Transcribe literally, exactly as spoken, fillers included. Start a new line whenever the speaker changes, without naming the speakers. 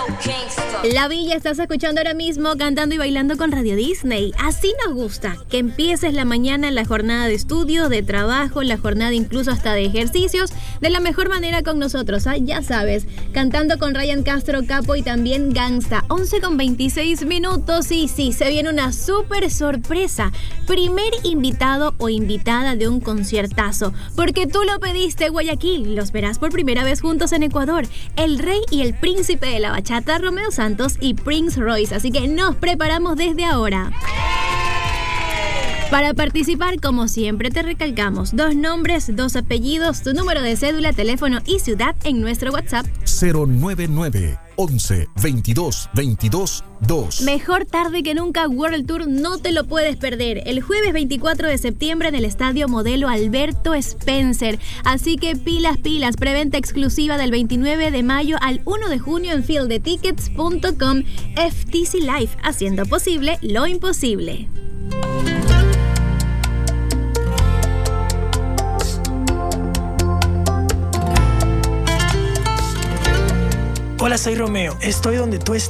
La Villa estás escuchando ahora mismo, cantando y bailando con Radio Disney. Así nos gusta, que empieces la mañana en la jornada de estudio, de trabajo, la jornada incluso hasta de ejercicios, de la mejor manera con nosotros, ¿ah? Ya sabes, cantando con Ryan Castro Capo y también Gangsta. once con veintiséis minutos y sí, se viene una súper sorpresa. Primer invitado o invitada de un conciertazo, porque tú lo pediste, Guayaquil. Los verás por primera vez juntos en Ecuador. El rey y el príncipe de la bachata, Romeo Santos y Prince Royce, así que nos preparamos desde ahora. Para participar, como siempre, te recalcamos dos nombres, dos apellidos, tu número de cédula, teléfono y ciudad en nuestro WhatsApp
cero nueve nueve once veintidós veintidós dos.
Mejor tarde que nunca World Tour, no te lo puedes perder. El jueves veinticuatro de septiembre en el Estadio Modelo Alberto Spencer. Así que pilas, pilas, preventa exclusiva del veintinueve de mayo al uno de junio en field de tickets punto com. F T C Live, haciendo posible lo imposible.
Hola, soy Romeo. Estoy donde tú estás.